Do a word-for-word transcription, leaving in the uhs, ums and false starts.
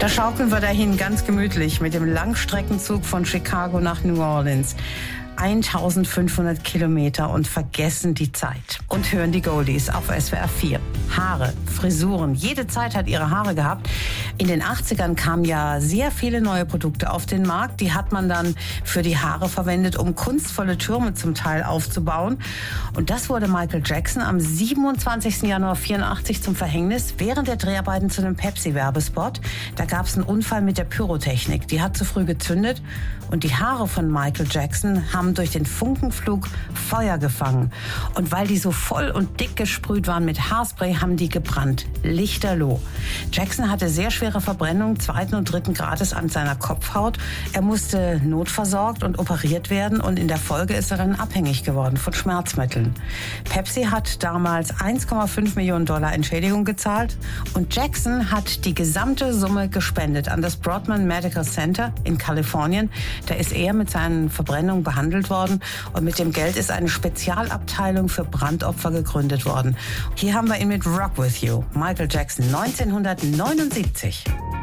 Da schaukeln wir dahin ganz gemütlich mit dem Langstreckenzug von Chicago nach New Orleans. eintausendfünfhundert Kilometer und vergessen die Zeit. Und hören die Goldies auf S W R vier. Haare, Frisuren, jede Zeit hat ihre Haare gehabt. In den achtzigern kamen ja sehr viele neue Produkte auf den Markt. Die hat man dann für die Haare verwendet, um kunstvolle Türme zum Teil aufzubauen. Und das wurde Michael Jackson am siebenundzwanzigsten Januar vierundachtzig zum Verhängnis während der Dreharbeiten zu einem Pepsi-Werbespot. Da gab es einen Unfall mit der Pyrotechnik. Die hat zu früh gezündet und die Haare von Michael Jackson haben durch den Funkenflug Feuer gefangen. Und weil die so voll und dick gesprüht waren mit Haarspray, haben die gebrannt. Lichterloh. Jackson hatte sehr schwere Verbrennungen zweiten und dritten Grades an seiner Kopfhaut. Er musste notversorgt und operiert werden und in der Folge ist er dann abhängig geworden von Schmerzmitteln. Pepsi hat damals eins Komma fünf Millionen Dollar Entschädigung gezahlt und Jackson hat die gesamte Summe gespendet an das Broadman Medical Center in Kalifornien. Da ist er mit seinen Verbrennungen behandelt worden und mit dem Geld ist eine Spezialabteilung für Brandopfer gegründet worden. Hier haben wir ihn mit Rock With You, Michael Jackson neunzehnhundertneunundsiebzig.